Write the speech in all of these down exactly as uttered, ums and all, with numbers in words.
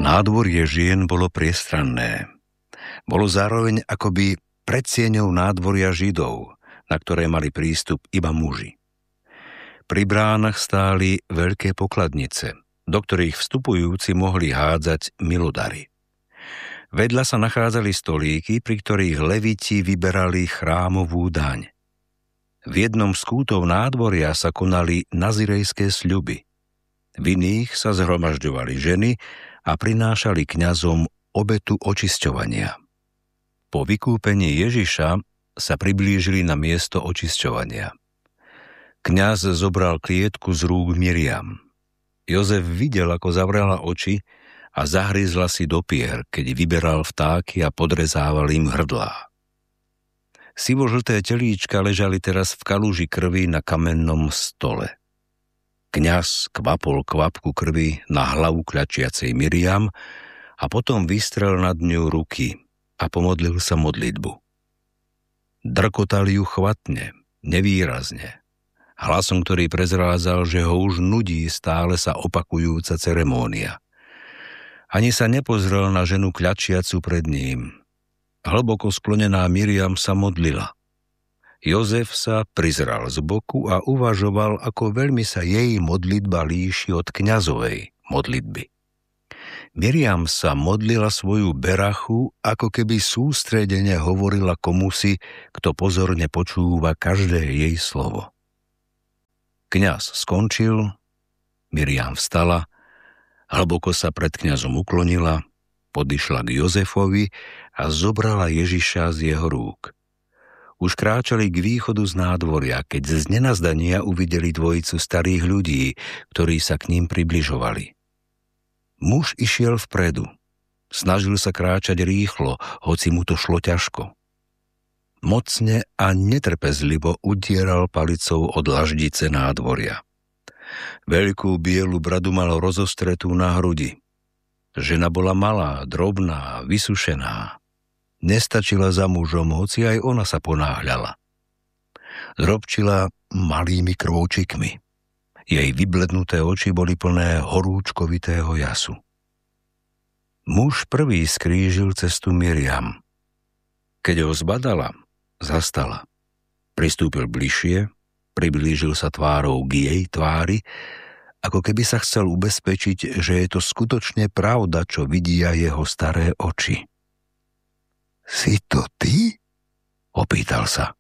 Nádvorie žien bolo priestranné. Bolo zároveň akoby predsieňou nádvoria Židov, na ktoré mali prístup iba muži. Pri bránach stáli veľké pokladnice, do ktorých vstupujúci mohli hádzať milodary. Vedľa sa nachádzali stolíky, pri ktorých leviti vyberali chrámovú daň. V jednom z kútov nádvoria sa konali nazirejské sľuby. V iných sa zhromažďovali ženy a prinášali kňazom obetu očisťovania. Po vykúpení Ježiša sa priblížili na miesto očisťovania. Kňaz zobral klietku z rúk Miriam. Jozef videl, ako zavrela oči a zahryzla si do pier, keď vyberal vtáky a podrezával im hrdlá. Sivožlté telíčka ležali teraz v kalúži krvi na kamennom stole. Kňaz kvapol kvapku krvi na hlavu kľačiacej Miriam a potom vystrel nad ňu ruky a pomodlil sa modlitbu. Drkotal ju chvatne, nevýrazne, hlasom, ktorý prezrádzal, že ho už nudí stále sa opakujúca ceremónia. Ani sa nepozrel na ženu kľačiacu pred ním. Hlboko sklonená Miriam sa modlila. Jozef sa prizral z boku a uvažoval, ako veľmi sa jej modlitba líši od kňazovej modlitby. Miriam sa modlila svoju berachu, ako keby sústredene hovorila komusi, kto pozorne počúva každé jej slovo. Kňaz skončil, Miriam vstala, hlboko sa pred kňazom uklonila, podišla k Jozefovi a zobrala Ježiša z jeho rúk. Už kráčali k východu z nádvoria, keď z nenazdania uvideli dvojicu starých ľudí, ktorí sa k ním približovali. Muž išiel vpredu. Snažil sa kráčať rýchlo, hoci mu to šlo ťažko. Mocne a netrpezlivo udieral palicou od laždice nádvoria. Veľkú bielu bradu mal rozostretú na hrudi. Žena bola malá, drobná, vysušená. Nestačila za mužom, hoci aj ona sa ponáhľala. Zrobčila malými krôčikmi. Jej vyblednuté oči boli plné horúčkovitého jasu. Muž prvý skrížil cestu Miriam. Keď ho zbadala, zastala. Pristúpil bližšie, priblížil sa tvárou k jej tvári, ako keby sa chcel ubezpečiť, že je to skutočne pravda, čo vidia jeho staré oči. Si to ty? Opýtal sa.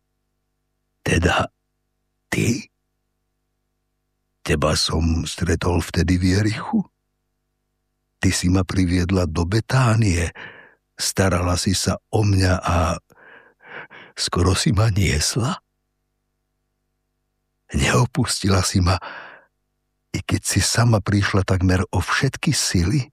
Teda ty? Teba som stretol vtedy v Jerichu? Ty si ma priviedla do Betánie, starala si sa o mňa a skoro si ma niesla? Neopustila si ma, i keď si sama prišla takmer o všetky sily?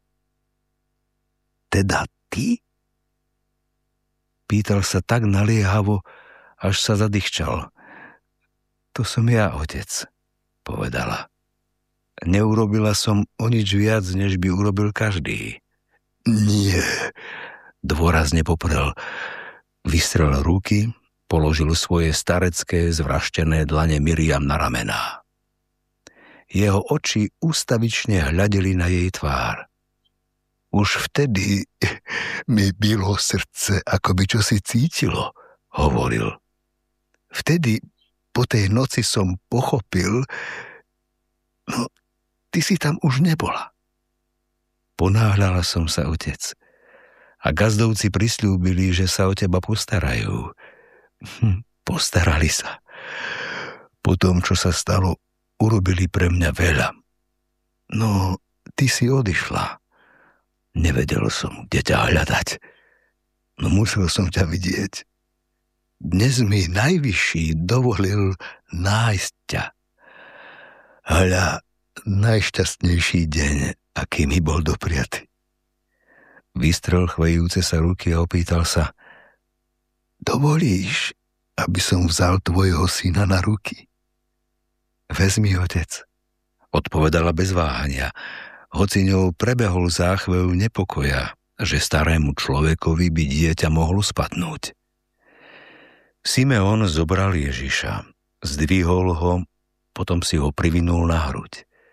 Teda ty? Pýtal sa tak naliehavo, až sa zadýchčal. To som ja, otec, povedala. Neurobila som o nič viac, než by urobil každý. Nie, dôrazne poprel. Vystrel ruky, položil svoje starecké, zvraštené dlane Miriam na ramená. Jeho oči ústavične hľadeli na jej tvár. Už vtedy mi bylo srdce, ako by čosi cítilo, hovoril. Vtedy, po tej noci som pochopil, no, ty si tam už nebola. Ponáhľala som sa, otec, a gazdovci prisľúbili, že sa o teba postarajú. Hm, postarali sa. Po tom, čo sa stalo, urobili pre mňa veľa. No, ty si odišla. Nevedel som, kde ťa hľadať. No musel som ťa vidieť. Dnes mi najvyšší dovolil nájsť ťa. Hľa, najšťastnejší deň, aký mi bol dopriaty. Vystrel chvejúce sa ruky a opýtal sa, dovolíš, aby som vzal tvojho syna na ruky? Vezmi, otec, odpovedala bez váhania, hoci ňou prebehol záchvev nepokoja, že starému človekovi by dieťa mohlo spadnúť. Simeon zobral Ježiša, zdvihol ho, potom si ho privinul na hruď.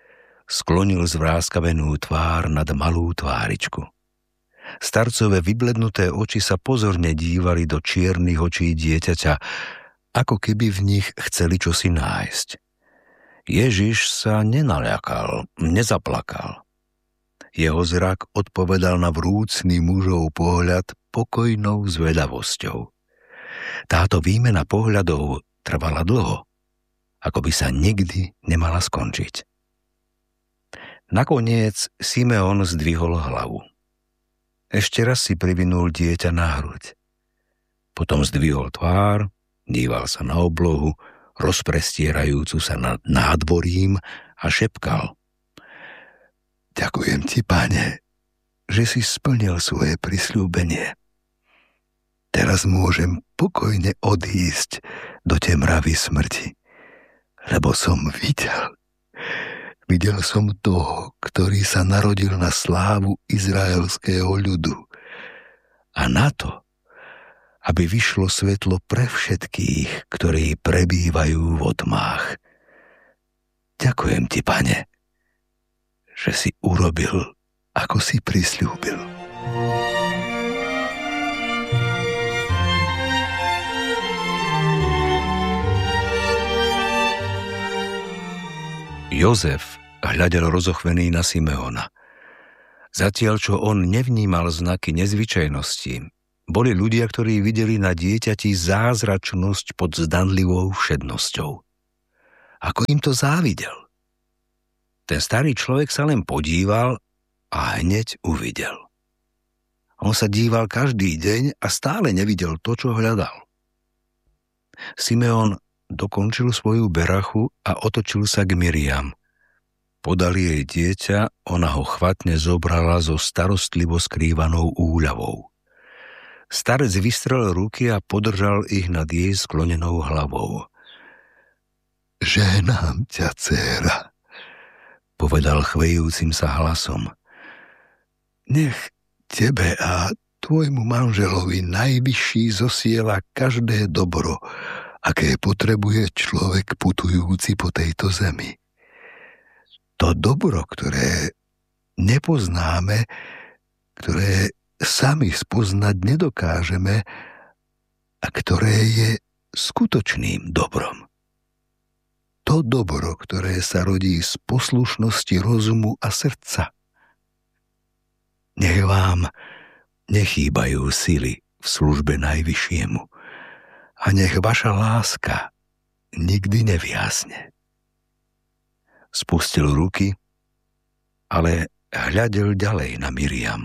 Sklonil zvráskavenú tvár nad malú tváričku. Starcové vyblednuté oči sa pozorne dívali do čiernych očí dieťaťa, ako keby v nich chceli čosi nájsť. Ježiš sa nenaľakal, nezaplakal. Jeho zrak odpovedal na vrúcný mužov pohľad pokojnou zvedavosťou. Táto výmena pohľadov trvala dlho, ako by sa nikdy nemala skončiť. Nakoniec Simeon zdvihol hlavu. Ešte raz si privinul dieťa na hruď. Potom zdvihol tvár, díval sa na oblohu, rozprestierajúcu sa nad nádvorím a šepkal: Ďakujem ti, Pane, že si splnil svoje prisľúbenie. Teraz môžem pokojne odísť do temravy smrti, lebo som videl, videl som toho, ktorý sa narodil na slávu izraelského ľudu. A na to, aby vyšlo svetlo pre všetkých, ktorí prebývajú v tmách. Ďakujem ti, Pane, že si urobil, ako si prisľúbil. Jozef hľadel rozochvený na Simeona. Zatiaľ, čo on nevnímal znaky nezvyčajnosti, boli ľudia, ktorí videli na dieťati zázračnosť pod zdanlivou všednosťou. Ako im to závidel. Ten starý človek sa len podíval a hneď uvidel. On sa díval každý deň a stále nevidel to, čo hľadal. Simeon dokončil svoju berachu a otočil sa k Miriam. Podali jej dieťa, ona ho chvatne zobrala so starostlivo skrývanou úľavou. Starec vystrel ruky a podržal ich nad jej sklonenou hlavou. Žehnám ťa, dcéra, povedal chvejúcim sa hlasom. Nech tebe a tvojmu manželovi najvyšší zosiela každé dobro, aké potrebuje človek putujúci po tejto zemi. To dobro, ktoré nepoznáme, ktoré sami spoznať nedokážeme a ktoré je skutočným dobrom. To dobro, ktoré sa rodí z poslušnosti rozumu a srdca. Nech vám nechýbajú sily v službe Najvyššiemu a nech vaša láska nikdy nevyhasne. Spustil ruky, ale hľadel ďalej na Miriam.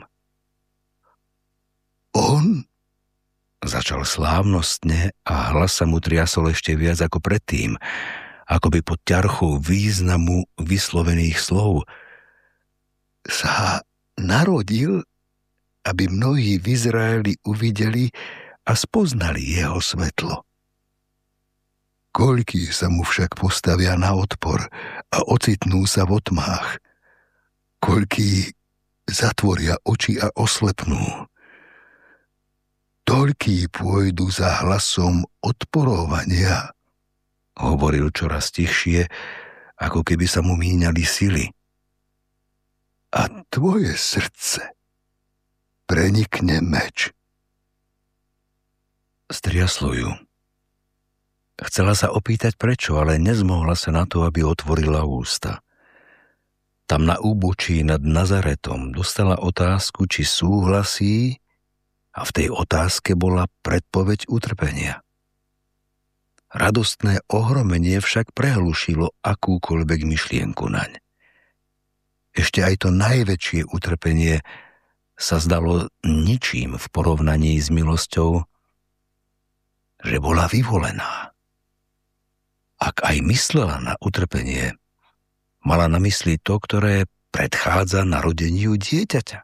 On? Začal slávnostne a hlas sa mu triasol ešte viac ako predtým, ako by pod ťarchou významu vyslovených slov. Sa narodil, aby mnohí v Izraeli uvideli a spoznali jeho svetlo. Koľkí sa mu však postavia na odpor a ocitnú sa v tmách. Koľkí zatvoria oči a oslepnú. Toľkí pôjdu za hlasom odporovania, hovoril čoraz tichšie, ako keby sa mu míňali sily. A tvoje srdce prenikne meč. Striaslo ju. Chcela sa opýtať prečo, ale nezmohla sa na to, aby otvorila ústa. Tam na úbočí nad Nazaretom dostala otázku, či súhlasí, a v tej otázke bola predpoveď utrpenia. Radostné ohromenie však prehlušilo akúkoľvek myšlienku naň. Ešte aj to najväčšie utrpenie sa zdalo ničím v porovnaní s milosťou, že bola vyvolená. Ak aj myslela na utrpenie, mala na mysli to, ktoré predchádza narodeniu dieťaťa.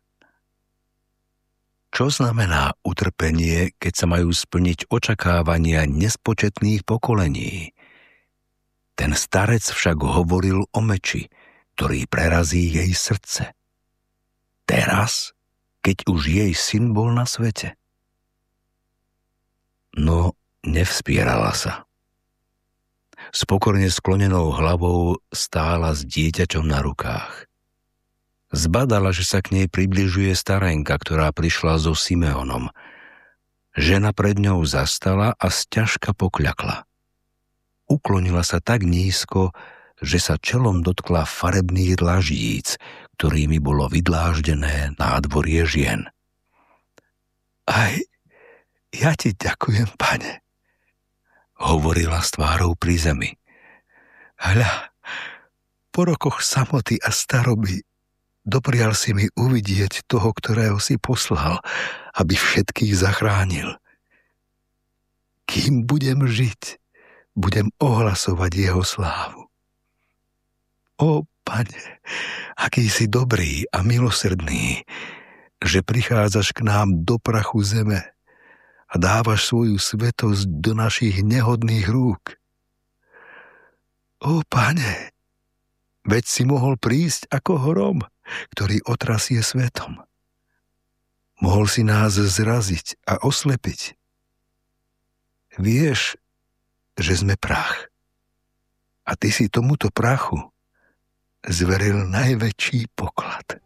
Čo znamená utrpenie, keď sa majú splniť očakávania nespočetných pokolení? Ten starec však hovoril o meči, ktorý prerazí jej srdce. Teraz, keď už jej syn bol na svete. No, nevspierala sa. S pokorne sklonenou hlavou stála s dieťaťom na rukách. Zbadala, že sa k nej približuje starenka, ktorá prišla so Simeonom. Žena pred ňou zastala a sťažka pokľakla. Uklonila sa tak nízko, že sa čelom dotkla farebných dlaždíc, ktorými bolo vydláždené nádvorie žien. Aj ja ti ďakujem, Pane, hovorila s tvárou pri zemi. Hľa, po rokoch samoty a staroby doprial si mi uvidieť toho, ktorého si poslal, aby všetkých zachránil. Kým budem žiť, budem ohlasovať jeho slávu. Ó, Pane, aký si dobrý a milosrdný, že prichádzaš k nám do prachu zeme a dávaš svoju svetosť do našich nehodných rúk. Ó, Pane, veď si mohol prísť ako hrom, ktorý otrasie svetom. Mohol si nás zraziť a oslepiť. Vieš, že sme prach. A ty si tomuto prachu zveril najväčší poklad.